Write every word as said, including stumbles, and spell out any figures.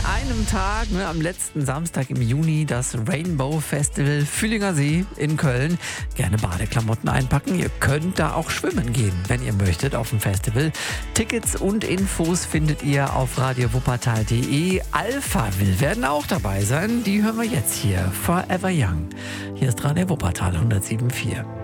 einem Tag, ne, am letzten Samstag im Juni, das Rainbow Festival Fühlinger See in Köln. Gerne Badeklamotten einpacken. Ihr könnt da auch schwimmen gehen, wenn ihr möchtet, auf dem Festival. Tickets und Infos findet ihr auf radio wuppertal punkt de. Alphaville werden auch dabei sein. Die hören wir jetzt hier. Forever Young. Hier ist Radio Wuppertal hundertsieben Komma vier.